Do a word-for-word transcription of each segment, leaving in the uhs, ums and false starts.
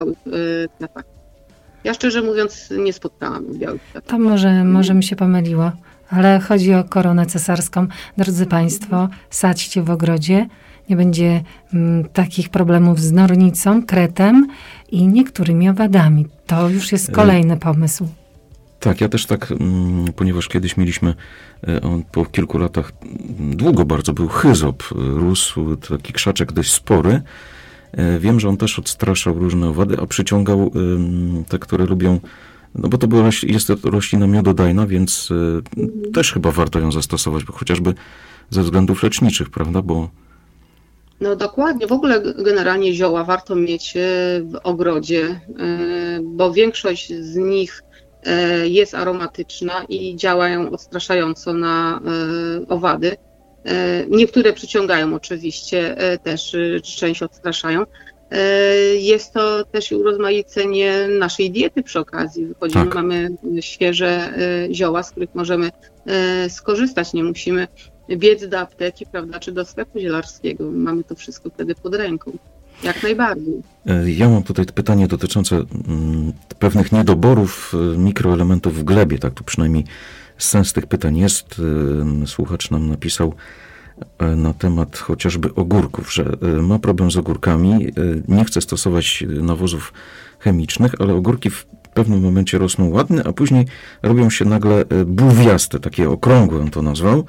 kwiatach. Ja szczerze mówiąc nie spotkałam białych kwiatów. To może, może mi się pomyliło, ale chodzi o koronę cesarską. Drodzy Państwo, sadźcie w ogrodzie. Nie będzie m, takich problemów z nornicą, kretem i niektórymi owadami. To już jest kolejny pomysł. Tak, ja też tak, ponieważ kiedyś mieliśmy, on po kilku latach, długo bardzo był chyzop, rósł taki krzaczek dość spory. Wiem, że on też odstraszał różne owady, a przyciągał te, które lubią, no bo to była, jest to roślina miododajna, więc też chyba warto ją zastosować, bo chociażby ze względów leczniczych, prawda, bo... No dokładnie, w ogóle generalnie zioła warto mieć w ogrodzie, bo większość z nich jest aromatyczna i działają odstraszająco na owady. Niektóre przyciągają oczywiście, też część odstraszają. Jest to też urozmaicenie naszej diety przy okazji. Wychodzimy, tak. Mamy świeże zioła, z których możemy skorzystać. Nie musimy biec do apteki, prawda, czy do sklepu zielarskiego. Mamy to wszystko wtedy pod ręką. Jak najbardziej. Ja mam tutaj pytanie dotyczące mm, pewnych niedoborów mikroelementów w glebie. Tak, tu przynajmniej sens tych pytań jest. Słuchacz nam napisał na temat chociażby ogórków, że ma problem z ogórkami, nie chce stosować nawozów chemicznych, ale ogórki w pewnym momencie rosną ładne, a później robią się nagle bułwiaste, takie okrągłe on to nazwał.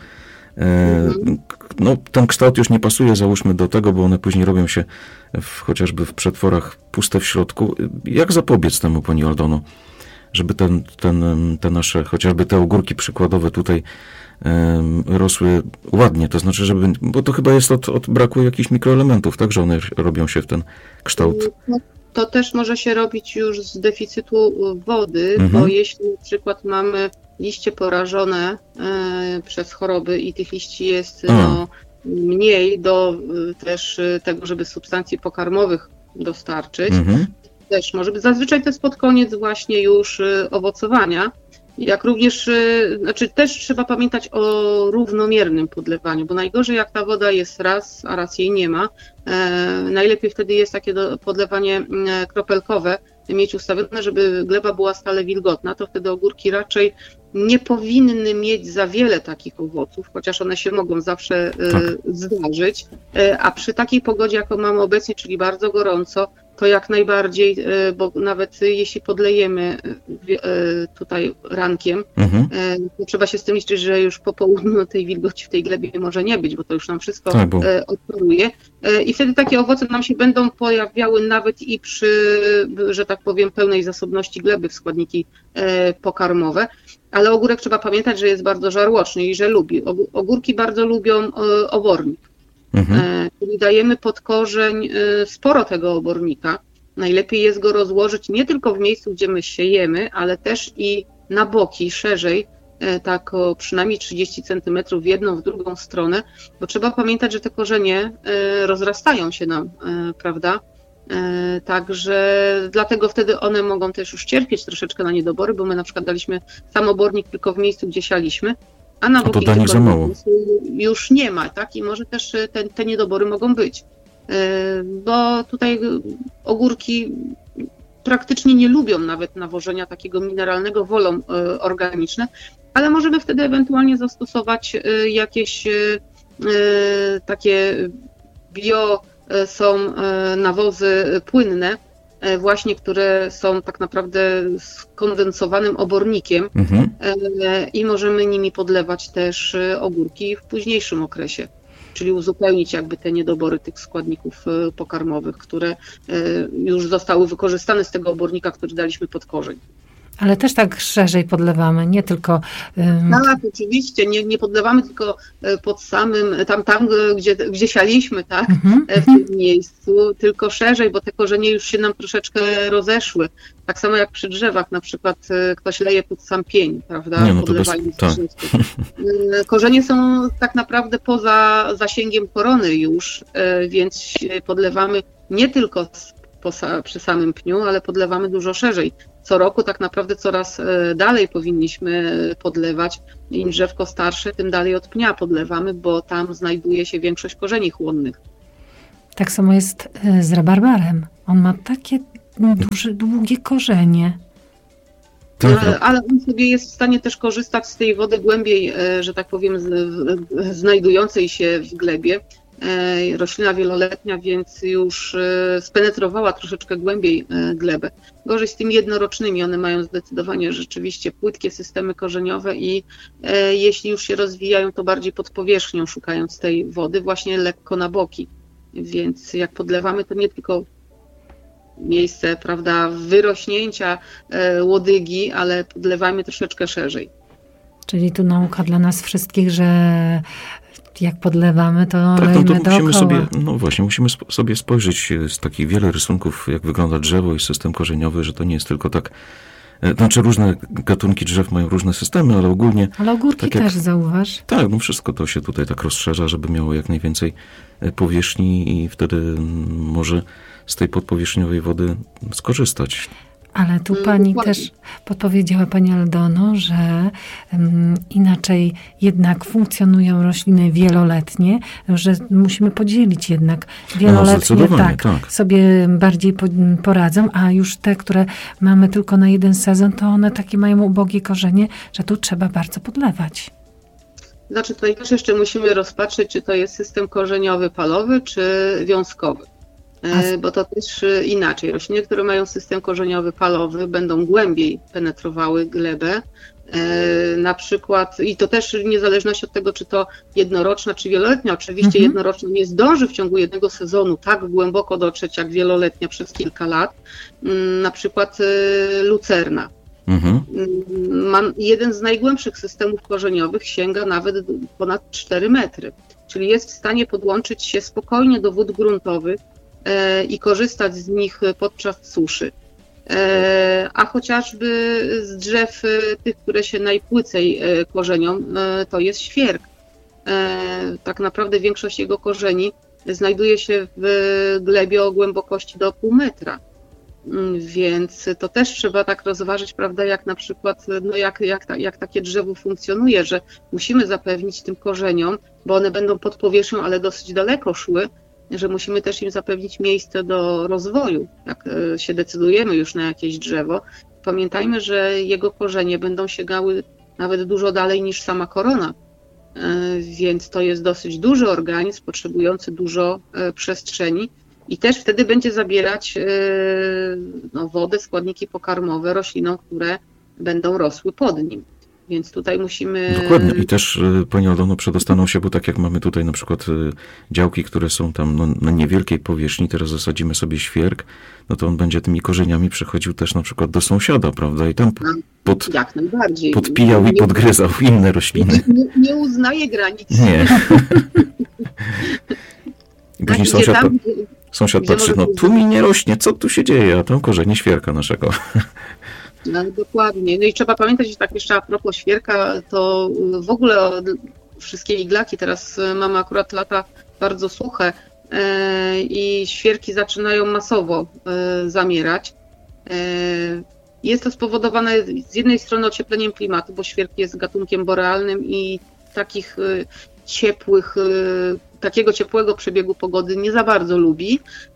No, ten kształt już nie pasuje, załóżmy, do tego, bo one później robią się w, chociażby w przetworach puste w środku. Jak zapobiec temu, pani Aldono, żeby ten, ten, te nasze, chociażby te ogórki przykładowe tutaj um, rosły ładnie, to znaczy, żeby, bo to chyba jest od, od braku jakichś mikroelementów, tak, że one robią się w ten kształt. No, to też może się robić już z deficytu wody, mhm. bo jeśli na przykład mamy liście porażone e, przez choroby i tych liści jest no, mniej do e, też tego, żeby substancji pokarmowych dostarczyć. Mhm. Też może być, zazwyczaj to jest pod koniec właśnie już e, owocowania. Jak również, e, znaczy też trzeba pamiętać o równomiernym podlewaniu, bo najgorzej jak ta woda jest raz, a raz jej nie ma. E, najlepiej wtedy jest takie do, podlewanie e, kropelkowe, mieć ustawione, żeby gleba była stale wilgotna, to wtedy ogórki raczej nie powinny mieć za wiele takich owoców, chociaż one się mogą zawsze tak. zdarzyć, a przy takiej pogodzie, jaką mamy obecnie, czyli bardzo gorąco, to jak najbardziej, bo nawet jeśli podlejemy tutaj rankiem, mhm. to trzeba się z tym liczyć, że już po południu tej wilgoci w tej glebie może nie być, bo to już nam wszystko tak, bo... odparuje. I wtedy takie owoce nam się będą pojawiały nawet i przy, że tak powiem, pełnej zasobności gleby w składniki pokarmowe. Ale ogórek trzeba pamiętać, że jest bardzo żarłoczny i że lubi. Ogórki bardzo lubią obornik. Mhm. Czyli dajemy pod korzeń sporo tego obornika. Najlepiej jest go rozłożyć nie tylko w miejscu, gdzie my siejemy, ale też i na boki, szerzej, tak o przynajmniej trzydzieści centymetrów w jedną, w drugą stronę, bo trzeba pamiętać, że te korzenie rozrastają się nam, prawda? Także dlatego wtedy one mogą też już cierpieć troszeczkę na niedobory, bo my na przykład daliśmy sam obornik tylko w miejscu, gdzie sialiśmy, a na boki już nie ma, tak? I może też te, te niedobory mogą być, bo tutaj ogórki praktycznie nie lubią nawet nawożenia takiego mineralnego, wolą organiczne, ale możemy wtedy ewentualnie zastosować jakieś takie bio są nawozy płynne, właśnie, które są tak naprawdę skondensowanym obornikiem mhm. i możemy nimi podlewać też ogórki w późniejszym okresie, czyli uzupełnić jakby te niedobory tych składników pokarmowych, które już zostały wykorzystane z tego obornika, który daliśmy pod korzeń. Ale też tak szerzej podlewamy, nie tylko... Um... Tak, oczywiście, nie, nie podlewamy tylko pod samym, tam, tam gdzie, gdzie sialiśmy, tak, mm-hmm. w tym miejscu, tylko szerzej, bo te korzenie już się nam troszeczkę rozeszły. Tak samo jak przy drzewach, na przykład ktoś leje pod sam pień, prawda, nie, no to bez... tak. Korzenie są tak naprawdę poza zasięgiem korony już, więc podlewamy nie tylko przy samym pniu, ale podlewamy dużo szerzej. Co roku tak naprawdę coraz dalej powinniśmy podlewać. Im drzewko starsze, tym dalej od pnia podlewamy, bo tam znajduje się większość korzeni chłonnych. Tak samo jest z rabarbarem. On ma takie duże, długie korzenie. Ale, ale on sobie jest w stanie też korzystać z tej wody głębiej, że tak powiem, z, z, znajdującej się w glebie. Roślina wieloletnia, więc już spenetrowała troszeczkę głębiej glebę. Gorzej z tymi jednorocznymi, one mają zdecydowanie rzeczywiście płytkie systemy korzeniowe i jeśli już się rozwijają, to bardziej pod powierzchnią, szukając tej wody, właśnie lekko na boki. Więc jak podlewamy, to nie tylko miejsce, prawda, wyrośnięcia łodygi, ale podlewamy troszeczkę szerzej. Czyli tu nauka dla nas wszystkich, że jak podlewamy, to tak, lejmy no to musimy dookoła. sobie, no właśnie, musimy sp- sobie spojrzeć z takich wiele rysunków, jak wygląda drzewo i system korzeniowy, że to nie jest tylko tak, znaczy różne gatunki drzew mają różne systemy, ale ogólnie... Ale ogórki tak jak, też, zauważ. Tak, no wszystko to się tutaj tak rozszerza, żeby miało jak najwięcej powierzchni i wtedy może z tej podpowierzchniowej wody skorzystać. Ale tu pani Dokładnie. też podpowiedziała, pani Aldono, że um, inaczej jednak funkcjonują rośliny wieloletnie, że musimy podzielić jednak wieloletnie, no, tak, tak, sobie bardziej po, poradzą, a już te, które mamy tylko na jeden sezon, to one takie mają ubogie korzenie, że tu trzeba bardzo podlewać. Znaczy tutaj też jeszcze musimy rozpatrzeć, czy to jest system korzeniowy palowy, czy wiązkowy. A... Bo to też inaczej. Rośliny, które mają system korzeniowy palowy, będą głębiej penetrowały glebę. Na przykład, i to też w niezależności od tego, czy to jednoroczna, czy wieloletnia. Oczywiście mhm. jednoroczna nie zdąży w ciągu jednego sezonu tak głęboko dotrzeć, jak wieloletnia przez kilka lat. Na przykład lucerna. Mhm. Jeden z najgłębszych systemów korzeniowych sięga nawet ponad cztery metry. Czyli jest w stanie podłączyć się spokojnie do wód gruntowych i korzystać z nich podczas suszy. A chociażby z drzew tych, które się najpłycej korzenią, to jest świerk. Tak naprawdę większość jego korzeni znajduje się w glebie o głębokości do pół metra. Więc to też trzeba tak rozważyć, prawda, jak na przykład, no jak, jak, jak takie drzewo funkcjonuje, że musimy zapewnić tym korzeniom, bo one będą pod powierzchnią, ale dosyć daleko szły, że musimy też im zapewnić miejsce do rozwoju, jak się decydujemy już na jakieś drzewo. Pamiętajmy, że jego korzenie będą sięgały nawet dużo dalej niż sama korona, więc to jest dosyć duży organizm, potrzebujący dużo przestrzeni i też wtedy będzie zabierać no, wodę, składniki pokarmowe roślinom, które będą rosły pod nim. Więc tutaj musimy... Dokładnie. I też, pani Aldono, przedostaną się, bo tak jak mamy tutaj na przykład działki, które są tam no, na niewielkiej powierzchni, teraz zasadzimy sobie świerk, no to on będzie tymi korzeniami przechodził też na przykład do sąsiada, prawda? I tam pod, jak najbardziej. podpijał i podgryzał inne rośliny. Nie, nie, nie uznaje granic. Nie. I później sąsiad, tam, gdzie, sąsiad gdzie patrzy, no tu mi nie rośnie, co tu się dzieje, a tam korzenie świerka naszego. No, dokładnie. No i trzeba pamiętać, że tak jeszcze a propos świerka, to w ogóle wszystkie iglaki, teraz mamy akurat lata bardzo suche i świerki zaczynają masowo zamierać. Jest to spowodowane z jednej strony ociepleniem klimatu, bo świerk jest gatunkiem borealnym i takich ciepłych, takiego ciepłego przebiegu pogody nie za bardzo lubi,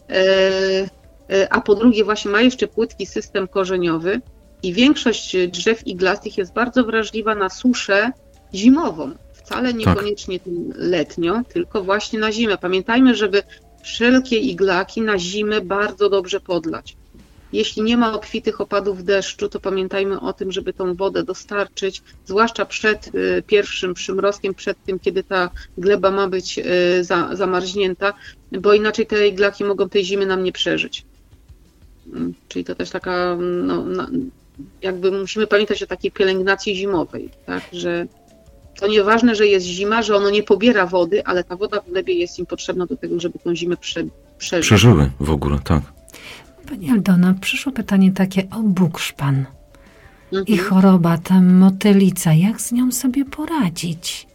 a po drugie właśnie ma jeszcze płytki system korzeniowy. I większość drzew iglastych jest bardzo wrażliwa na suszę zimową. Wcale niekoniecznie tak. letnią, tylko właśnie na zimę. Pamiętajmy, żeby wszelkie iglaki na zimę bardzo dobrze podlać. Jeśli nie ma obfitych opadów deszczu, to pamiętajmy o tym, żeby tą wodę dostarczyć, zwłaszcza przed pierwszym przymrozkiem, przed tym, kiedy ta gleba ma być za, zamarznięta, bo inaczej te iglaki mogą tej zimy nam nie przeżyć. Czyli to też taka, no, jakby musimy pamiętać o takiej pielęgnacji zimowej, tak, że to nieważne, że jest zima, że ono nie pobiera wody, ale ta woda w glebie jest im potrzebna do tego, żeby tą zimę prze, przeżyć. Przeżyły w ogóle, tak. Pani Aldona, przyszło pytanie takie o bukszpan mhm. i choroba, ta motylica, jak z nią sobie poradzić?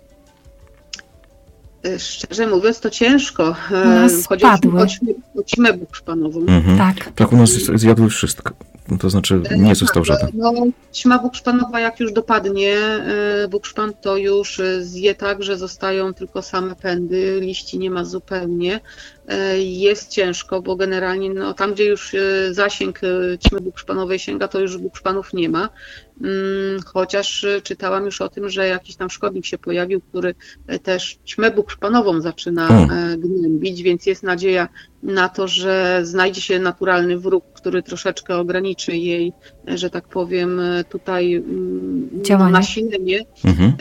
Szczerze mówiąc, to ciężko. U nas Chodzi padły. o ćmę bukszpanową. Mhm. Tak. Tak, u nas zjadły wszystko. To znaczy nie został żaden. No, ćma bukszpanowa, jak już dopadnie bukszpan, to już zje tak, że zostają tylko same pędy, liści nie ma zupełnie. jest ciężko, bo generalnie no, tam, gdzie już zasięg ćmy bukszpanowej sięga, to już bukszpanów nie ma. Chociaż czytałam już o tym, że jakiś tam szkodnik się pojawił, który też ćmę bukszpanową zaczyna gnębić, więc jest nadzieja na to, że znajdzie się naturalny wróg, który troszeczkę ograniczy jej, że tak powiem, tutaj działanie. Nasilenie. Mhm.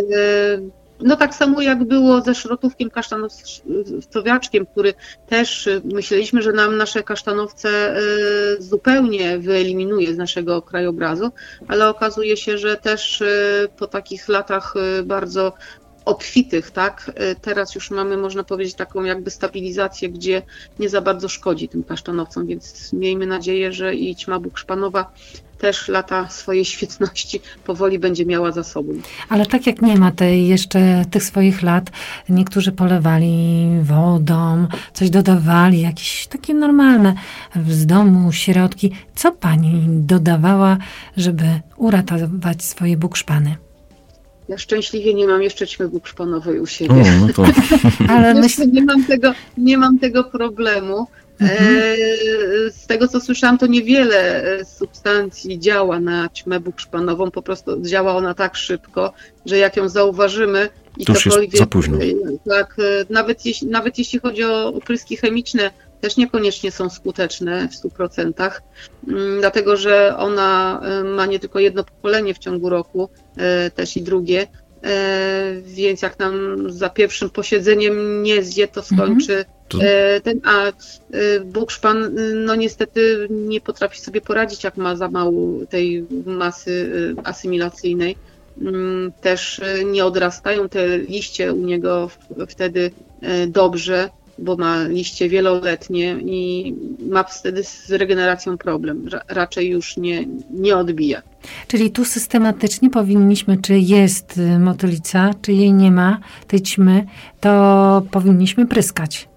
No tak samo jak było ze szrotówkiem kasztanowiaczkiem, który też myśleliśmy, że nam nasze kasztanowce zupełnie wyeliminuje z naszego krajobrazu, ale okazuje się, że też po takich latach bardzo obfitych, tak, teraz już mamy, można powiedzieć, taką jakby stabilizację, gdzie nie za bardzo szkodzi tym kasztanowcom, więc miejmy nadzieję, że i ćma bukszpanowa też lata swojej świetności powoli będzie miała za sobą. Ale tak jak nie ma tej jeszcze tych swoich lat, niektórzy polewali wodą, coś dodawali, jakieś takie normalne z domu środki. Co pani dodawała, żeby uratować swoje bukszpany? Ja szczęśliwie nie mam jeszcze ćmy bukszpanowej u siebie. O, no to... Ale myśl... nie, mam tego, nie mam tego problemu. Mhm. Z tego, co słyszałam, to niewiele substancji działa na ćmę bukszpanową, po prostu działa ona tak szybko, że jak ją zauważymy i to już cokolwiek, jest za późno. Tak, nawet jeśli, nawet jeśli chodzi o opryski chemiczne, też niekoniecznie są skuteczne w stu procentach, dlatego że ona ma nie tylko jedno pokolenie w ciągu roku, też i drugie, więc jak nam za pierwszym posiedzeniem nie zje, to skończy mhm. ten, a bukszpan no niestety nie potrafi sobie poradzić, jak ma za mało tej masy asymilacyjnej. Też nie odrastają te liście u niego wtedy dobrze, bo ma liście wieloletnie i ma wtedy z regeneracją problem. Raczej już nie, nie odbija. Czyli tu systematycznie powinniśmy, czy jest motylica, czy jej nie ma, tej ćmy, to powinniśmy pryskać.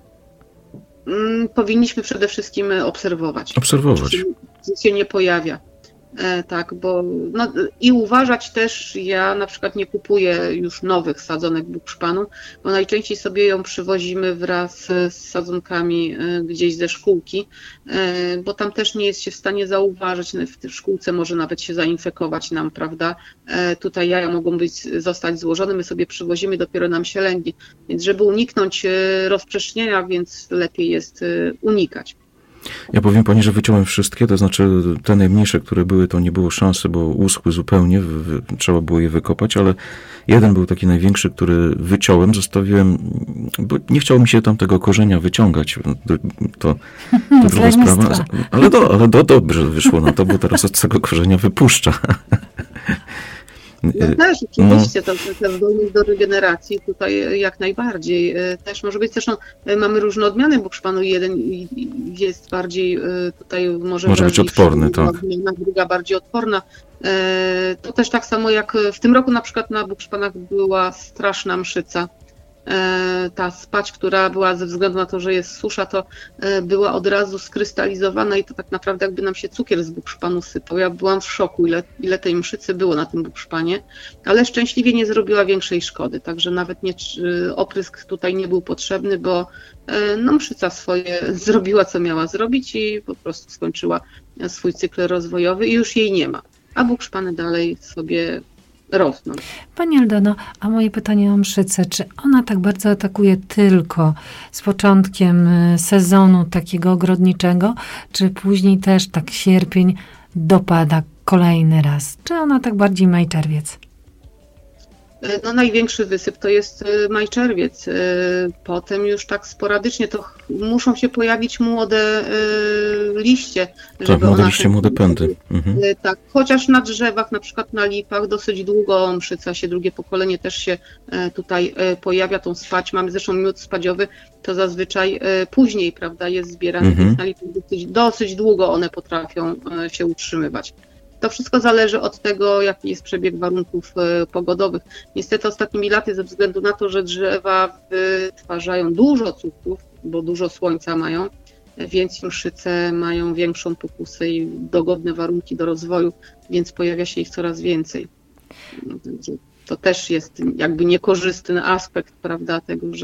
Powinniśmy przede wszystkim obserwować. Obserwować. Czy się, czy się nie pojawia. E, tak, bo no, i uważać też, ja na przykład nie kupuję już nowych sadzonek bukszpanu, bo najczęściej sobie ją przywozimy wraz z sadzonkami e, gdzieś ze szkółki, e, bo tam też nie jest się w stanie zauważyć, w tej szkółce może nawet się zainfekować nam, prawda, e, tutaj jaja mogą być, zostać złożone, my sobie przywozimy, dopiero nam się lęgnie, więc żeby uniknąć e, rozprzestrzeniania, więc lepiej jest e, unikać. Ja powiem pani, że wyciąłem wszystkie, to znaczy te najmniejsze, które były, to nie było szansy, bo uschły zupełnie, wy, trzeba było je wykopać, ale jeden był taki największy, który wyciąłem, zostawiłem, bo nie chciało mi się tam tego korzenia wyciągać, to, to druga sprawa, ale, do, ale do, dobrze wyszło na to, bo teraz od tego korzenia wypuszcza. No też, oczywiście, to te zdolność do regeneracji tutaj jak najbardziej też może być. Zresztą mamy różne odmiany bukszpanu. Jeden jest bardziej tutaj może, może być odporny, tak. Odmiana, druga bardziej odporna. To też tak samo jak w tym roku na przykład na bukszpanach była straszna mszyca. Ta spać, która była ze względu na to, że jest susza, to była od razu skrystalizowana i to tak naprawdę jakby nam się cukier z bukszpanu sypał. Ja byłam w szoku, ile, ile tej mszycy było na tym bukszpanie, ale szczęśliwie nie zrobiła większej szkody, także nawet nie, oprysk tutaj nie był potrzebny, bo no, mszyca swoje zrobiła, co miała zrobić i po prostu skończyła swój cykl rozwojowy i już jej nie ma, a bukszpany dalej sobie rosną. Pani Aldono, a moje pytanie o mszycę, czy ona tak bardzo atakuje tylko z początkiem sezonu takiego ogrodniczego, czy później też tak sierpień dopada kolejny raz? Czy ona tak bardziej maj, czerwiec? No największy wysyp to jest maj, czerwiec. Potem już tak sporadycznie to muszą się pojawić młode liście. Tak, młode liście, młode pędy. Mhm. Tak, chociaż na drzewach, na przykład na lipach dosyć długo mszyca się, drugie pokolenie też się tutaj pojawia, tą spać. Mamy zresztą miód spadziowy, to zazwyczaj później, prawda, jest zbierany, mhm. więc na lipach dosyć, dosyć długo one potrafią się utrzymywać. To wszystko zależy od tego, jaki jest przebieg warunków pogodowych. Niestety ostatnimi laty, ze względu na to, że drzewa wytwarzają dużo cukrów, bo dużo słońca mają, więc mszyce mają większą pokusę i dogodne warunki do rozwoju, więc pojawia się ich coraz więcej. To też jest jakby niekorzystny aspekt, prawda, tego, że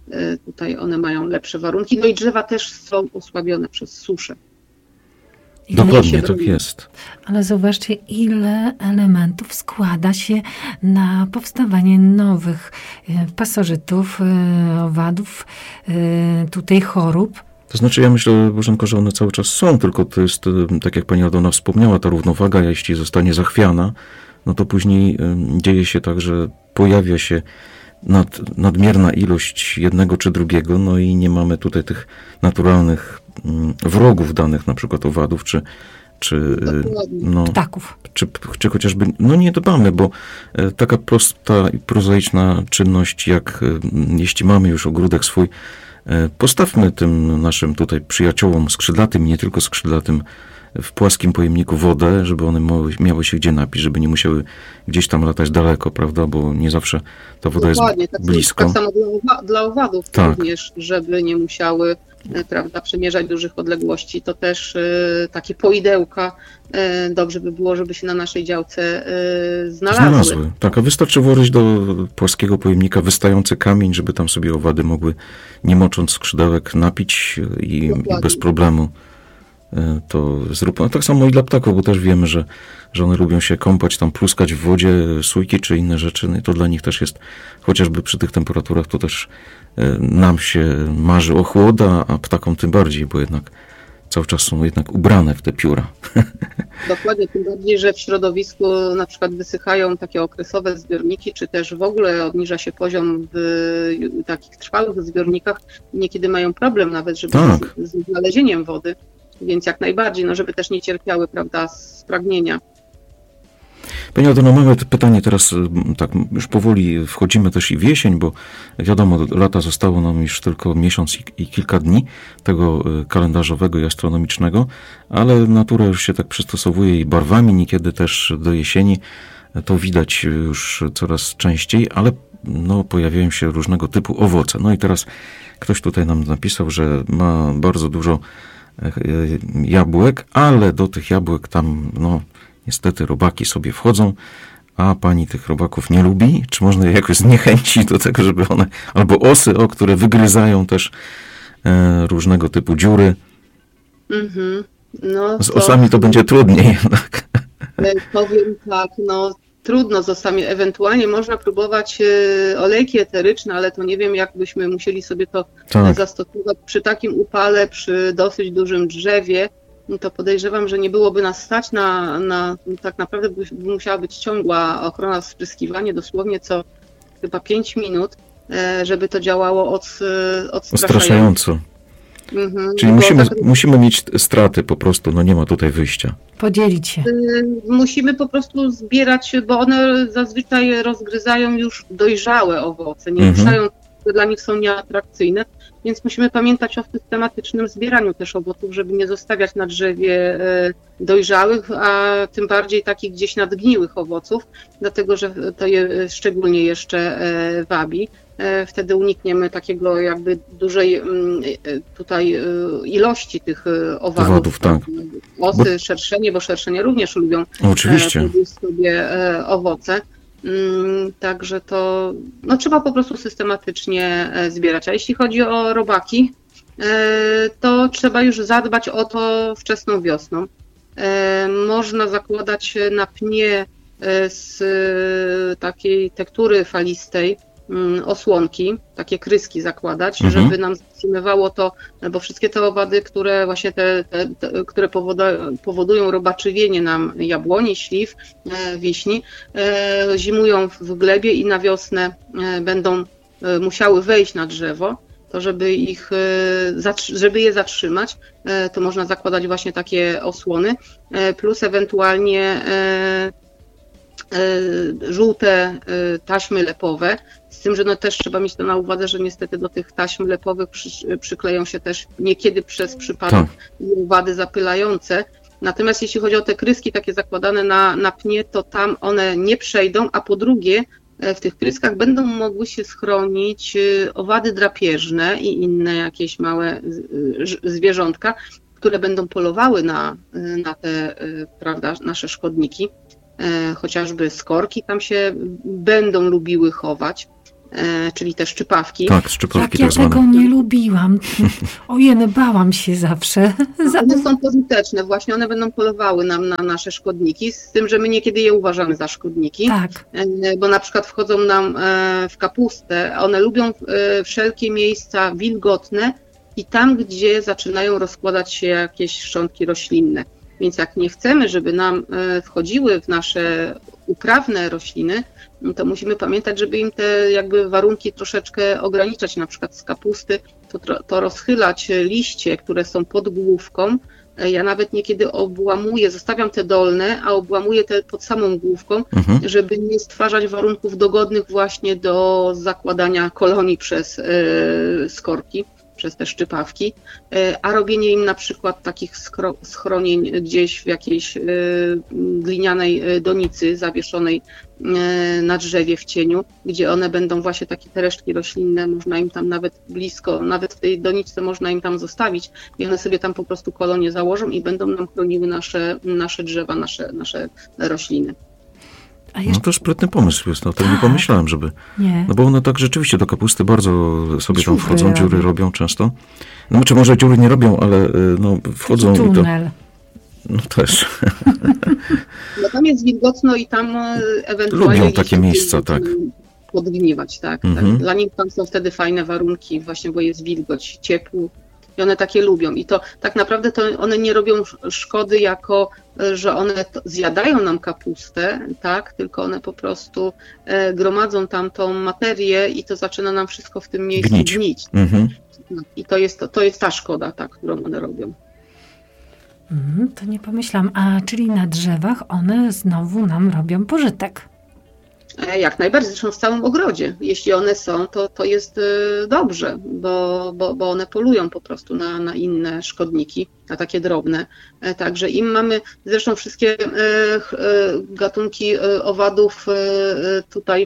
tutaj one mają lepsze warunki. No i drzewa też są osłabione przez suszę. Dokładnie, tak jest. Ale zauważcie, ile elementów składa się na powstawanie nowych pasożytów, owadów, tutaj chorób. To znaczy, ja myślę, Bożenko, że one cały czas są, tylko to jest, tak jak pani Aldona wspomniała, ta równowaga, jeśli zostanie zachwiana, no to później dzieje się tak, że pojawia się nad, nadmierna ilość jednego czy drugiego, no i nie mamy tutaj tych naturalnych wrogów danych, na przykład owadów, czy, czy, no, ptaków. Czy, czy chociażby, no nie dbamy, bo taka prosta i prozaiczna czynność, jak jeśli mamy już ogródek swój, postawmy tym naszym tutaj przyjaciołom skrzydlatym, nie tylko skrzydlatym, w płaskim pojemniku wodę, żeby one miały, miały się gdzie napić, żeby nie musiały gdzieś tam latać daleko, prawda, bo nie zawsze ta woda Dokładnie, jest tak, blisko. Tak samo dla, dla owadów tak. również, żeby nie musiały, prawda, przemierzać dużych odległości. To też y, takie poidełka y, dobrze by było, żeby się na naszej działce y, znalazły. Znalazły. Tak, a wystarczy włożyć do płaskiego pojemnika wystający kamień, żeby tam sobie owady mogły, nie mocząc skrzydełek, napić i, i bez problemu to zróbmy. Tak samo i dla ptaków, bo też wiemy, że, że one lubią się kąpać, tam pluskać w wodzie, sójki czy inne rzeczy. No i to dla nich też jest, chociażby przy tych temperaturach, to też nam się marzy ochłoda, a ptakom tym bardziej, bo jednak cały czas są jednak ubrane w te pióra. Dokładnie, tym bardziej, że w środowisku na przykład wysychają takie okresowe zbiorniki, czy też w ogóle obniża się poziom w takich trwałych zbiornikach. Niekiedy mają problem nawet, żeby tak. z, z znalezieniem wody. Więc jak najbardziej, no żeby też nie cierpiały, prawda, z pragnienia. Pani Aldono, mamy pytanie teraz, tak już powoli wchodzimy też i w jesień, bo wiadomo, lata zostało nam już tylko miesiąc i, i kilka dni tego kalendarzowego i astronomicznego, ale natura już się tak przystosowuje i barwami, niekiedy też do jesieni, to widać już coraz częściej, ale no, pojawiają się różnego typu owoce. No i teraz ktoś tutaj nam napisał, że ma bardzo dużo jabłek, ale do tych jabłek tam, no niestety robaki sobie wchodzą, a pani tych robaków nie lubi. Czy można je jakoś zniechęcić do tego, żeby one, albo osy, o, które wygryzają też e, różnego typu dziury. Mm-hmm. No, z osami to, to będzie trudniej. Tak. Powiem tak, no trudno z osami. Ewentualnie można próbować e, olejki eteryczne, ale to nie wiem, jak byśmy musieli sobie to tak. zastosować przy takim upale, przy dosyć dużym drzewie. No to podejrzewam, że nie byłoby nas stać na, na tak naprawdę by musiała być ciągła ochrona, spryskiwanie dosłownie co chyba pięć minut, żeby to działało od, odstraszająco. Odstraszająco. Mhm, Czyli musimy, tak, musimy mieć straty po prostu, no nie ma tutaj wyjścia. Podzielić się. Musimy po prostu zbierać, bo one zazwyczaj rozgryzają już dojrzałe owoce, nie mhm. ruszają, które dla nich są nieatrakcyjne. Więc musimy pamiętać o systematycznym zbieraniu też owoców, żeby nie zostawiać na drzewie dojrzałych, a tym bardziej takich gdzieś nadgniłych owoców, dlatego że to je szczególnie jeszcze wabi. Wtedy unikniemy takiego jakby dużej tutaj ilości tych owadów. Owadów, tak. Osy, bo... szerszenie, bo szerszenie również lubią oczywiście sobie owoce. Także to no, trzeba po prostu systematycznie zbierać. A jeśli chodzi o robaki, to trzeba już zadbać o to wczesną wiosną. Można zakładać na pnie z takiej tektury falistej osłonki, takie kryski zakładać, mhm. żeby nam zatrzymywało to, bo wszystkie te owady, które właśnie te, te, te które powodują, powodują robaczywienie nam jabłoni, śliw, wiśni, zimują w glebie i na wiosnę będą musiały wejść na drzewo, to żeby ich, żeby je zatrzymać, to można zakładać właśnie takie osłony, plus ewentualnie żółte taśmy lepowe, z tym, że no też trzeba mieć to na uwadze, że niestety do tych taśm lepowych przy, przykleją się też niekiedy przez przypadek owady zapylające. Natomiast jeśli chodzi o te kryski takie zakładane na, na pnie, to tam one nie przejdą, a po drugie w tych kryskach będą mogły się schronić owady drapieżne i inne jakieś małe zwierzątka, które będą polowały na, na te, prawda, nasze szkodniki. Chociażby skorki tam się będą lubiły chować. czyli te szczypawki. Tak, szczypawki Jak ja tego nie lubiłam. Ojej, bałam się zawsze. One są pożyteczne, właśnie one będą polowały nam na nasze szkodniki, z tym, że my niekiedy je uważamy za szkodniki, tak. Bo na przykład wchodzą nam w kapustę, one lubią wszelkie miejsca wilgotne i tam, gdzie zaczynają rozkładać się jakieś szczątki roślinne. Więc jak nie chcemy, żeby nam wchodziły w nasze uprawne rośliny, to musimy pamiętać, żeby im te jakby warunki troszeczkę ograniczać, na przykład z kapusty, to, to rozchylać liście, które są pod główką. Ja nawet niekiedy obłamuję, zostawiam te dolne, a obłamuję te pod samą główką, mhm. żeby nie stwarzać warunków dogodnych właśnie do zakładania kolonii przez y, skorki, przez te szczypawki, a robienie im na przykład takich schronień gdzieś w jakiejś glinianej donicy zawieszonej na drzewie w cieniu, gdzie one będą właśnie takie te resztki roślinne, można im tam nawet blisko, nawet w tej doniczce można im tam zostawić i one sobie tam po prostu kolonie założą i będą nam chroniły nasze, nasze drzewa, nasze, nasze rośliny. Jeszcze... No to sprytny pomysł jest, no to nie pomyślałem, żeby... Nie. No bo one tak rzeczywiście do kapusty bardzo sobie tam wchodzą, dziury, dziury robią często. No czy może dziury nie robią, ale no wchodzą taki tunel. I to... No też. No tam jest wilgotno i tam ewentualnie... Lubią takie miejsca, tak. Podgniwać, tak, mhm. tak. Dla nich tam są wtedy fajne warunki, właśnie bo jest wilgoć, ciepło. I one takie lubią. I to tak naprawdę to one nie robią szkody jako, że one zjadają nam kapustę, tak, tylko one po prostu e, gromadzą tam tą materię i to zaczyna nam wszystko w tym miejscu gnić. gnić. Mhm. I to jest, to jest ta szkoda, tak, którą one robią. Mm, to nie pomyślałam. A czyli na drzewach one znowu nam robią pożytek. Jak najbardziej, zresztą w całym ogrodzie. Jeśli one są, to, to jest dobrze, bo, bo, bo one polują po prostu na, na inne szkodniki, na takie drobne. Także im mamy, zresztą wszystkie gatunki owadów tutaj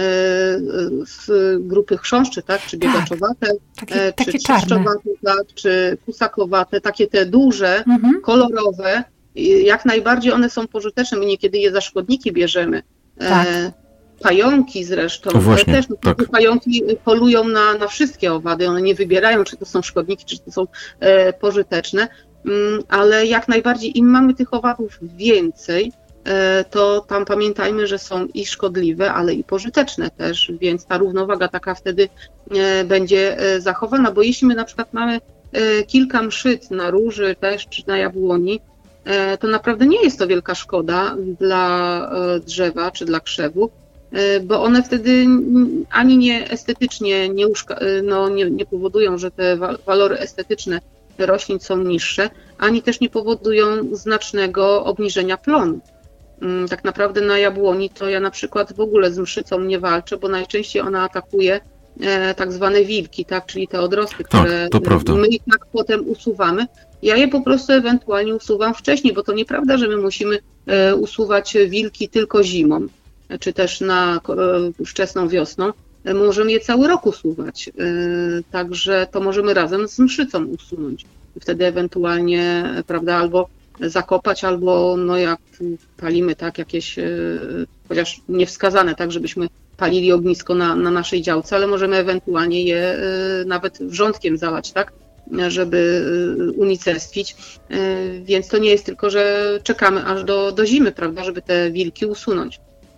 z grupy chrząszczy, tak, czy biegaczowate, tak, takie, czy takie trzeszczowate, tak, czy pusakowate, takie te duże, mhm. kolorowe, jak najbardziej one są pożyteczne. My niekiedy je za szkodniki bierzemy. Tak. Pająki zresztą, właśnie, też tak. Pająki polują na, na wszystkie owady, one nie wybierają, czy to są szkodniki, czy to są e, pożyteczne, mm, ale jak najbardziej im mamy tych owadów więcej, e, to tam pamiętajmy, że są i szkodliwe, ale i pożyteczne też, więc ta równowaga taka wtedy e, będzie e, zachowana, bo jeśli my na przykład mamy e, kilka mszyc na róży też, czy na jabłoni, e, to naprawdę nie jest to wielka szkoda dla e, drzewa, czy dla krzewu, bo one wtedy ani nie estetycznie nie, uszka, no nie, nie powodują, że te walory estetyczne roślin są niższe, ani też nie powodują znacznego obniżenia plonu. Tak naprawdę na jabłoni to ja na przykład w ogóle z mszycą nie walczę, bo najczęściej ona atakuje tak zwane wilki, tak, czyli te odrosty, które tak, my i tak potem usuwamy. Ja je po prostu ewentualnie usuwam wcześniej, bo to nieprawda, że my musimy usuwać wilki tylko zimą, czy też na wczesną wiosną, możemy je cały rok usuwać. Także to możemy razem z mszycą usunąć. Wtedy ewentualnie, prawda, albo zakopać, albo no jak palimy tak jakieś, chociaż niewskazane tak, żebyśmy palili ognisko na, na naszej działce, ale możemy ewentualnie je nawet wrzątkiem zalać, tak, żeby unicestwić. Więc to nie jest tylko, że czekamy aż do, do zimy, prawda, żeby te wilki usunąć.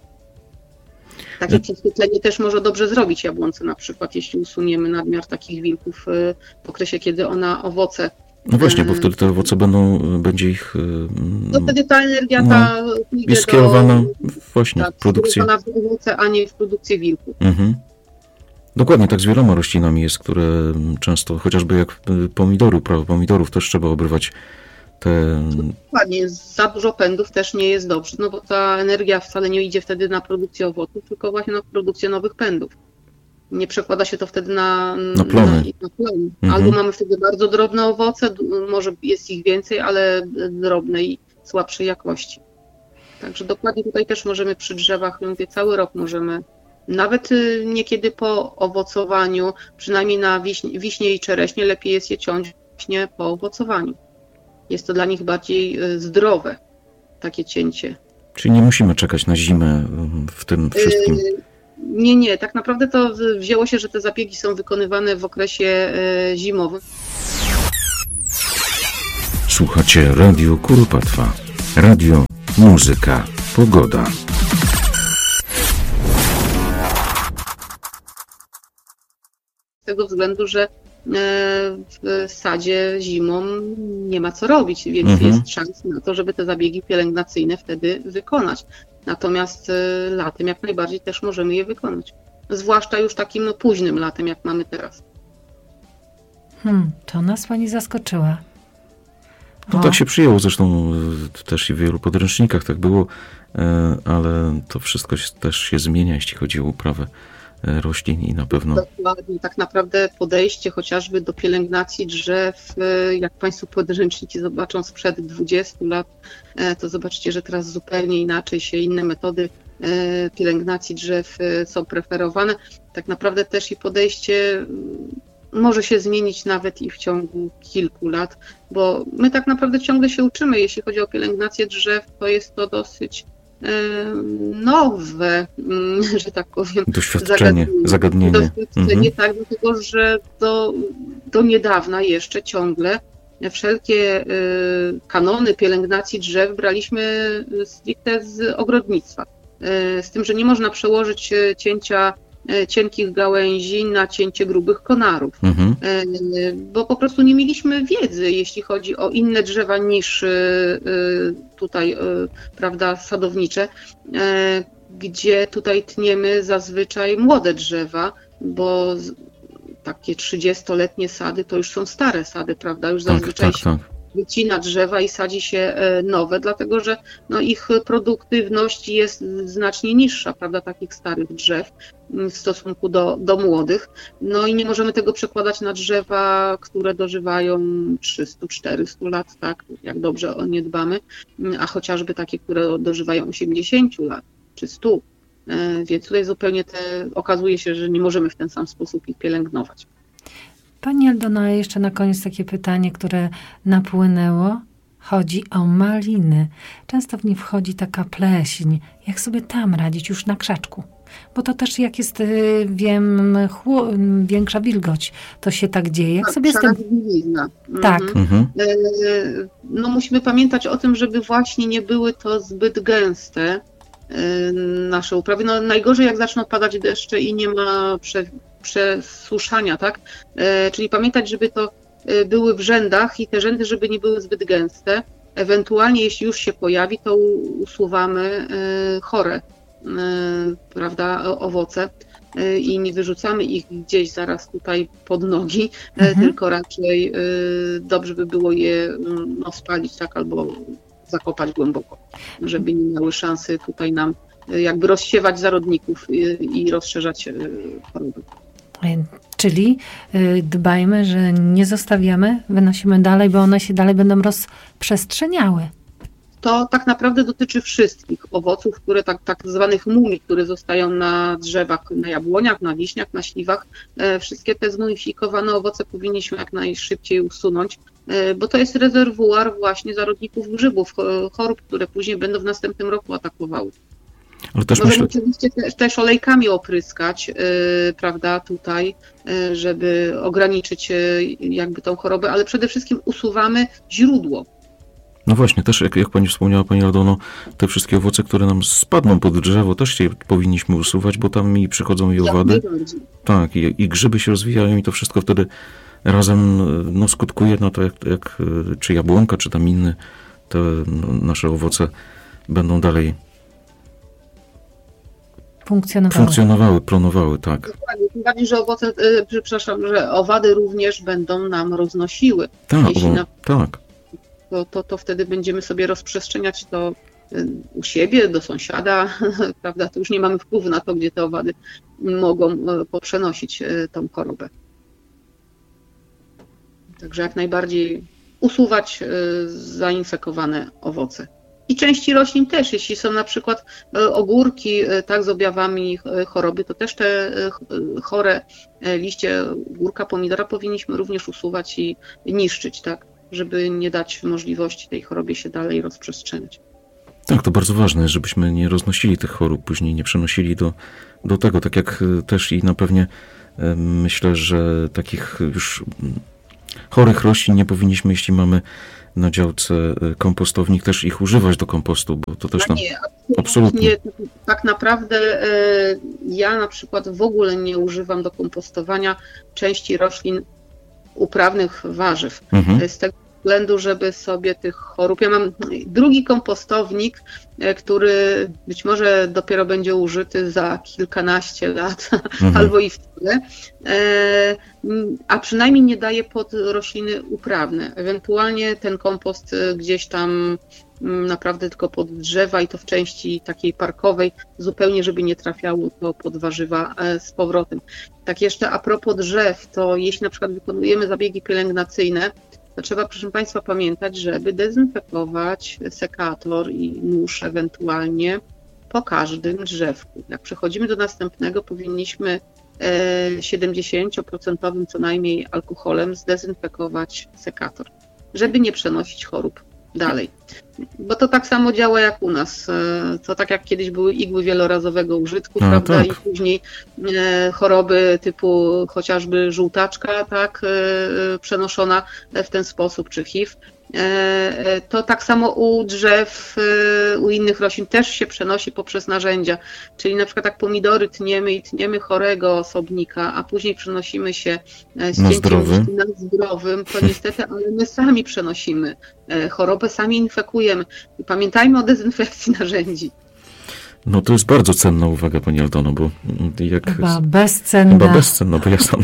Takie prześwietlenie też może dobrze zrobić jabłonce na przykład, jeśli usuniemy nadmiar takich wilków w okresie, kiedy ona owoce... No właśnie, bo wtedy te owoce będą, będzie ich... No wtedy ta energia no, ta jest skierowana właśnie tak, w produkcję. w owoce, a nie w produkcję wilków. Mhm. Dokładnie, tak z wieloma roślinami jest, które często, chociażby jak pomidory, prawo pomidorów też trzeba obrywać te... Dokładnie, za dużo pędów też nie jest dobrze, no bo ta energia wcale nie idzie wtedy na produkcję owoców, tylko właśnie na produkcję nowych pędów. Nie przekłada się to wtedy na, na plony. Na, na plony. Mhm. Albo mamy wtedy bardzo drobne owoce, może jest ich więcej, ale drobne i słabszej jakości. Także dokładnie tutaj też możemy przy drzewach, mówię, cały rok możemy, nawet niekiedy po owocowaniu, przynajmniej na wiśnie, wiśnie i czereśnie, lepiej jest je ciąć właśnie po owocowaniu. Jest to dla nich bardziej zdrowe, takie cięcie. Czyli nie musimy czekać na zimę w tym wszystkim. Nie, nie, tak naprawdę to wzięło się, że te zabiegi są wykonywane w okresie zimowym. Słuchacie Radio Kuropatwa. Radio, muzyka, pogoda. Z tego względu, że w sadzie zimą nie ma co robić, więc mhm. jest szansa na to, żeby te zabiegi pielęgnacyjne wtedy wykonać. Natomiast latem jak najbardziej też możemy je wykonać. Zwłaszcza już takim no, późnym latem, jak mamy teraz. Hmm, to nas pani zaskoczyła. No tak się przyjęło, zresztą też i w wielu podręcznikach tak było, ale to wszystko też się zmienia, jeśli chodzi o uprawę roślin i na pewno... Dokładnie, tak naprawdę podejście chociażby do pielęgnacji drzew, jak Państwo podręczniki zobaczą sprzed dwudziestu lat, to zobaczycie, że teraz zupełnie inaczej się inne metody pielęgnacji drzew są preferowane. Tak naprawdę też i podejście może się zmienić nawet i w ciągu kilku lat, bo my tak naprawdę ciągle się uczymy, jeśli chodzi o pielęgnację drzew, to jest to dosyć nowe, że tak powiem, doświadczenie, zagadnienie. Doświadczenie, mhm. tak, dlatego że do, do niedawna jeszcze ciągle wszelkie kanony pielęgnacji drzew braliśmy stricte z ogrodnictwa. Z tym, że nie można przełożyć cięcia cienkich gałęzi na cięcie grubych konarów, mhm. bo po prostu nie mieliśmy wiedzy, jeśli chodzi o inne drzewa niż tutaj, prawda, sadownicze, gdzie tutaj tniemy zazwyczaj młode drzewa, bo takie trzydziestoletnie sady to już są stare sady, prawda, już zazwyczaj tak, tak, tak. wycina drzewa i sadzi się nowe, dlatego że no, ich produktywność jest znacznie niższa, prawda, takich starych drzew w stosunku do, do młodych. No i nie możemy tego przekładać na drzewa, które dożywają trzysta czterysta lat, tak, jak dobrze o nie dbamy, a chociażby takie, które dożywają osiemdziesiąt lat czy stu. Więc tutaj zupełnie te, okazuje się, że nie możemy w ten sam sposób ich pielęgnować. Pani Aldona, jeszcze na koniec takie pytanie, które napłynęło. Chodzi o maliny. Często w nie wchodzi taka pleśń. Jak sobie tam radzić już na krzaczku? Bo to też jak jest, wiem, chło, większa wilgoć, to się tak dzieje. Jak tak, sobie z tym... Tak. Mhm. No musimy pamiętać o tym, żeby właśnie nie były to zbyt gęste nasze uprawy. No najgorzej jak zaczną padać deszcze i nie ma prze, przesuszania, tak? E, czyli pamiętać, żeby to były w rzędach i te rzędy, żeby nie były zbyt gęste. Ewentualnie jeśli już się pojawi, to usuwamy e, chore, e, prawda, owoce e, i nie wyrzucamy ich gdzieś zaraz tutaj pod nogi, mhm. e, tylko raczej e, dobrze by było je no, spalić, tak, albo zakopać głęboko, żeby nie miały szansy tutaj nam jakby rozsiewać zarodników i rozszerzać choroby. Czyli dbajmy, że nie zostawiamy, wynosimy dalej, bo one się dalej będą rozprzestrzeniały. To tak naprawdę dotyczy wszystkich owoców, które tak, tak zwanych mumii, które zostają na drzewach, na jabłoniach, na wiśniach, na śliwach. Wszystkie te zmumifikowane owoce powinniśmy jak najszybciej usunąć, bo to jest rezerwuar właśnie zarodników grzybów, chorób, które później będą w następnym roku atakowały. Ale też Możemy myślę... oczywiście też, też olejkami opryskać, yy, prawda, tutaj, yy, żeby ograniczyć yy, jakby tą chorobę, ale przede wszystkim usuwamy źródło. No właśnie, też jak, jak pani wspomniała, pani Aldono, te wszystkie owoce, które nam spadną pod drzewo, też się powinniśmy usuwać, bo tam i przychodzą i owady. Tak, i, i grzyby się rozwijają i to wszystko wtedy razem no, skutkuje na to, jak, jak czy jabłonka, czy tam inne te no, nasze owoce będą dalej funkcjonowały. Funkcjonowały, plonowały, tak. Dokładnie, tym bardziej, że owoce, yy, przepraszam, że owady również będą nam roznosiły. Tak, Jeśli o, na... tak. To, to, to wtedy będziemy sobie rozprzestrzeniać to u siebie, do sąsiada, prawda? To już nie mamy wpływu na to, gdzie te owady mogą poprzenosić tą chorobę. Także jak najbardziej usuwać zainfekowane owoce. I części roślin też, jeśli są na przykład ogórki tak, z objawami choroby, to też te chore liście ogórka, pomidora powinniśmy również usuwać i niszczyć, tak, żeby nie dać możliwości tej chorobie się dalej rozprzestrzeniać. Tak, to bardzo ważne, żebyśmy nie roznosili tych chorób, później nie przenosili do, do tego, tak jak też i na pewnie myślę, że takich już chorych roślin nie powinniśmy, jeśli mamy na działce kompostownik, też ich używać do kompostu, bo to też no nam... Nie, absolutnie. Nie, tak naprawdę ja na przykład w ogóle nie używam do kompostowania części roślin uprawnych warzyw. Mhm. Z tego względu, żeby sobie tych chorób... Ja mam drugi kompostownik, który być może dopiero będzie użyty za kilkanaście lat, mhm. albo i wcale, a przynajmniej nie daje pod rośliny uprawne. Ewentualnie ten kompost gdzieś tam naprawdę tylko pod drzewa i to w części takiej parkowej, zupełnie żeby nie trafiało to pod warzywa z powrotem. Tak jeszcze a propos drzew, to jeśli na przykład wykonujemy zabiegi pielęgnacyjne, to trzeba, proszę Państwa, pamiętać, żeby dezynfekować sekator i nóż ewentualnie po każdym drzewku. Jak przechodzimy do następnego, powinniśmy siedemdziesiąt procent co najmniej alkoholem zdezynfekować sekator, żeby nie przenosić chorób dalej. Bo to tak samo działa jak u nas. To tak jak kiedyś były igły wielorazowego użytku, no, prawda? Tak. I później e, choroby typu chociażby żółtaczka, tak, e, przenoszona w ten sposób, czy H I V. E, to tak samo u drzew, e, u innych roślin też się przenosi poprzez narzędzia. Czyli na przykład jak pomidory tniemy i tniemy chorego osobnika, a później przenosimy się z na cięciem zdrowy. na zdrowym, to niestety, ale my sami przenosimy chorobę, sami infekujemy. I pamiętajmy o dezynfekcji narzędzi. No to jest bardzo cenna uwaga, pani Aldono, bo jak... Chyba bezcenna. Chyba bezcenna, bo ja sam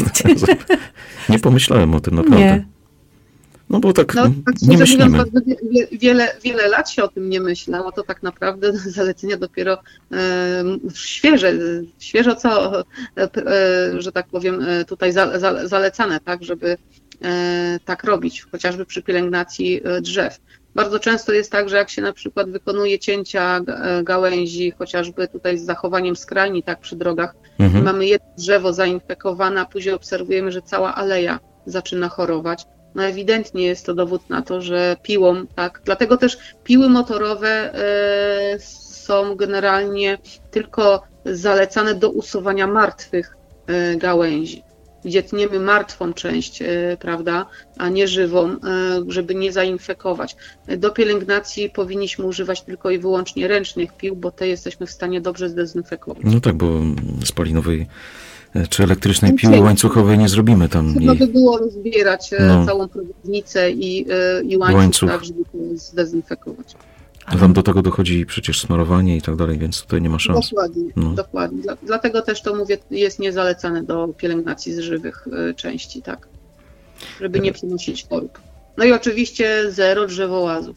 nie pomyślałem o tym naprawdę. Nie. No bo tak, no, tak nie myślimy. Mówiąc, wiele, wiele lat się o tym nie myślało, to tak naprawdę zalecenia dopiero e, świeże, świeżo co, e, że tak powiem, tutaj za, za, zalecane, tak, żeby e, tak robić, chociażby przy pielęgnacji drzew. Bardzo często jest tak, że jak się na przykład wykonuje cięcia gałęzi, chociażby tutaj z zachowaniem skrajni, tak przy drogach, mhm. mamy jedno drzewo zainfekowane, a później obserwujemy, że cała aleja zaczyna chorować. No ewidentnie jest to dowód na to, że piłą, tak, dlatego też piły motorowe y, są generalnie tylko zalecane do usuwania martwych y, gałęzi, gdzie tniemy martwą część, y, prawda, a nie żywą, y, żeby nie zainfekować. Do pielęgnacji powinniśmy używać tylko i wyłącznie ręcznych pił, bo te jesteśmy w stanie dobrze zdezynfekować. No tak, bo spalinowej czy elektrycznej piły łańcuchowej nie zrobimy tam. Trudno by było rozbierać no. całą prowadnicę i, i łańcuch, łańcuch. Tak, żeby to zdezynfekować. A tam do tego dochodzi przecież smarowanie i tak dalej, więc tutaj nie ma szans. Dokładnie, no. dokładnie. Dla, dlatego też to mówię, jest niezalecane do pielęgnacji z żywych części, tak? Żeby nie przenosić chorób. No i oczywiście zero drzewołazów.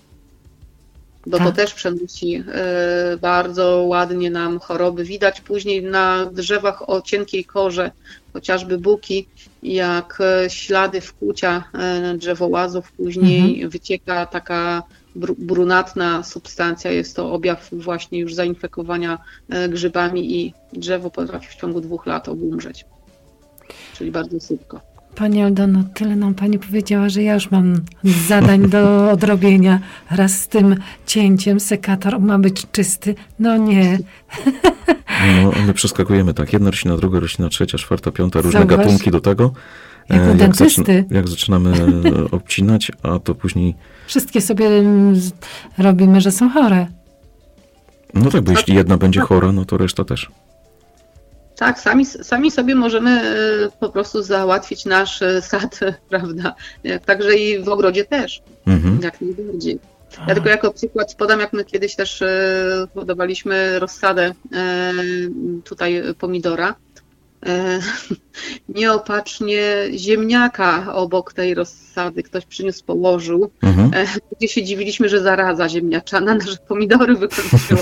Bo tak. to też przenosi y, bardzo ładnie nam choroby. Widać później na drzewach o cienkiej korze, chociażby buki, jak ślady wkłucia y, drzewołazów, później mhm. wycieka taka br- brunatna substancja. Jest to objaw właśnie już zainfekowania y, grzybami i drzewo potrafi w ciągu dwóch lat obumrzeć. Czyli bardzo szybko. Pani Aldono, tyle nam Pani powiedziała, że ja już mam zadań do odrobienia. Raz z tym cięciem sekator ma być czysty. No nie. No, my przeskakujemy tak. Jedna roślina, druga roślina, trzecia, czwarta, piąta, różne Zauważ. gatunki do tego. Jak, jak, zaczyna, jak zaczynamy obcinać, a to później... Wszystkie sobie robimy, że są chore. No tak, bo jeśli jedna będzie chora, no to reszta też. Tak, sami, sami sobie możemy po prostu załatwić nasz sad, prawda? Także i w ogrodzie też, mhm. jak najbardziej. Ja tylko jako przykład podam, jak my kiedyś też hodowaliśmy rozsadę tutaj pomidora. Nieopatrznie ziemniaka obok tej rozsady ktoś przyniósł, położył. Mhm. Gdzie się dziwiliśmy, że zaraza ziemniaczana nasze pomidory wykończyła.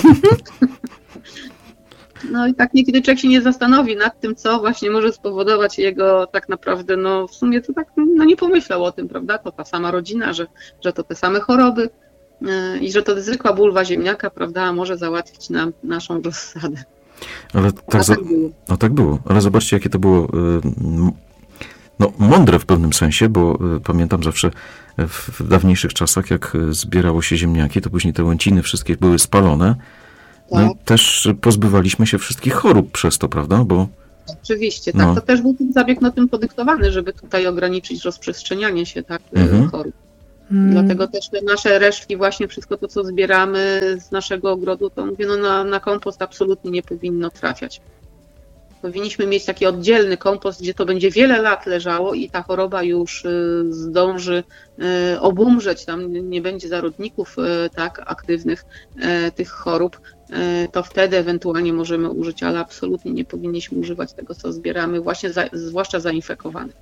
No i tak niekiedy człowiek się nie zastanowi nad tym, co właśnie może spowodować jego tak naprawdę, no w sumie to tak, no nie pomyślał o tym, prawda? To ta sama rodzina, że, że to te same choroby yy, i że to zwykła bulwa ziemniaka, prawda, może załatwić nam naszą rozsadę. Ale tak, a tak, za... było. A tak było. Ale zobaczcie, jakie to było yy, no, mądre w pewnym sensie, bo pamiętam zawsze w dawniejszych czasach, jak zbierało się ziemniaki, to później te łęciny wszystkie były spalone. No tak. I też pozbywaliśmy się wszystkich chorób przez to, prawda? Bo Oczywiście, tak. No. To też był ten zabieg na tym podyktowany, żeby tutaj ograniczyć rozprzestrzenianie się tak mhm. chorób. Hmm. Dlatego też te nasze resztki, właśnie wszystko to, co zbieramy z naszego ogrodu, to mówię, no na, na kompost absolutnie nie powinno trafiać. Powinniśmy mieć taki oddzielny kompost, gdzie to będzie wiele lat leżało i ta choroba już y, zdąży y, obumrzeć, tam nie będzie zarodników y, tak aktywnych y, tych chorób, y, to wtedy ewentualnie możemy użyć, ale absolutnie nie powinniśmy używać tego, co zbieramy, właśnie za, zwłaszcza zainfekowanych.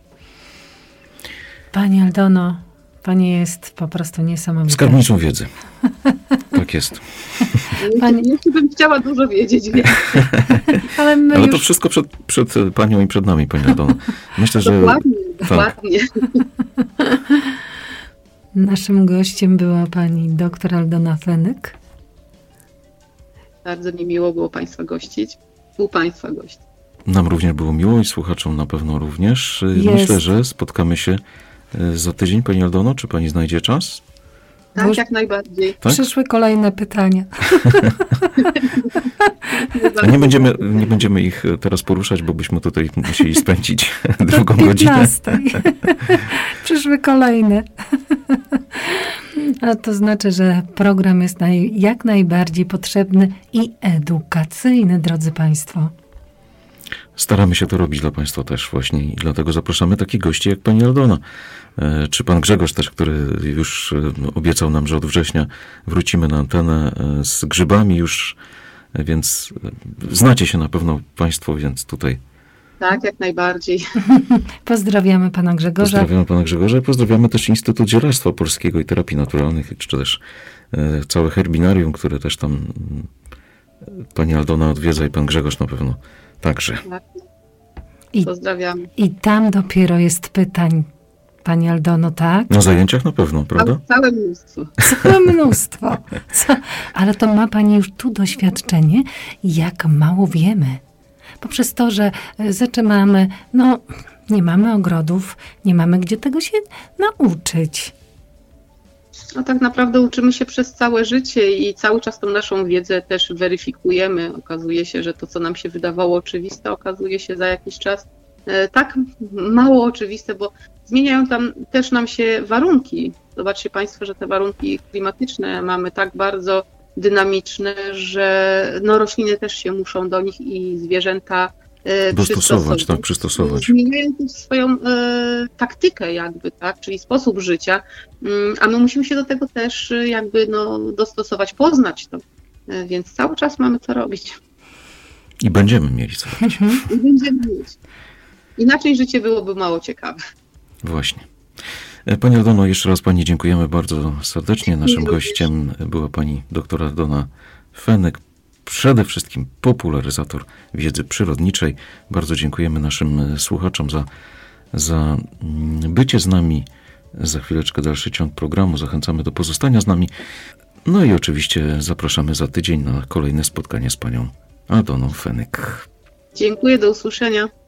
Pani Aldono, Pani jest po prostu niesamowita. Skarbnicą wiedzy. Tak jest. Pani... Jeszcze bym chciała dużo wiedzieć. Ale, my Ale już... to wszystko przed, przed Panią i przed nami, Pani Aldono. Myślę, że... Dokładnie, tak. dokładnie. Naszym gościem była Pani doktor Aldona Fenyk. Bardzo mi miło było Państwa gościć. U Państwa gościć. Nam również było miło i słuchaczom na pewno również. Jest. Myślę, że spotkamy się za tydzień, Pani Aldono. Czy Pani znajdzie czas? Tak, Boż... jak najbardziej. Tak? Przyszły kolejne pytania. A nie będziemy, nie będziemy ich teraz poruszać, bo byśmy tutaj musieli spędzić drugą godzinę. Przyszły kolejne. A to znaczy, że program jest naj, jak najbardziej potrzebny i edukacyjny, drodzy Państwo. Staramy się to robić dla Państwa też właśnie i dlatego zapraszamy takich gości jak Pani Aldona. Czy Pan Grzegorz też, który już obiecał nam, że od września wrócimy na antenę z grzybami już, więc znacie się na pewno Państwo, więc tutaj... Tak, jak najbardziej. Pozdrawiamy Pana Grzegorza. Pozdrawiamy Pana Grzegorza i pozdrawiamy też Instytut Zielarstwa Polskiego i Terapii Naturalnych, czy też całe herbinarium, które też tam Pani Aldona odwiedza i Pan Grzegorz na pewno także. I, Pozdrawiam. I tam dopiero jest pytań, Pani Aldono, tak? Na zajęciach na pewno, prawda? Całe mnóstwo. Całe mnóstwo. Co? Ale to ma Pani już tu doświadczenie, jak mało wiemy. Poprzez to, że zaczynamy, no nie mamy ogrodów, nie mamy gdzie tego się nauczyć. No tak naprawdę uczymy się przez całe życie i cały czas tą naszą wiedzę też weryfikujemy. Okazuje się, że to, co nam się wydawało oczywiste, okazuje się za jakiś czas e, tak mało oczywiste, bo zmieniają tam też nam się warunki. Zobaczcie Państwo, że te warunki klimatyczne mamy tak bardzo dynamiczne, że no, rośliny też się muszą do nich i zwierzęta e, dostosować, tak, przystosować. Zmieniają też swoją e, taktykę jakby, tak, czyli sposób życia, mm, a my musimy się do tego też jakby no, dostosować, poznać to, e, więc cały czas mamy co robić. I będziemy mieli co robić. I będziemy mieć. Inaczej życie byłoby mało ciekawe. Właśnie. Pani Aldono, jeszcze raz Pani dziękujemy bardzo serdecznie. Naszym gościem była Pani doktor Aldona Fenyk, przede wszystkim popularyzator wiedzy przyrodniczej. Bardzo dziękujemy naszym słuchaczom za, za bycie z nami. Za chwileczkę dalszy ciąg programu. Zachęcamy do pozostania z nami. No i oczywiście zapraszamy za tydzień na kolejne spotkanie z Panią Aldoną Fenyk. Dziękuję, do usłyszenia.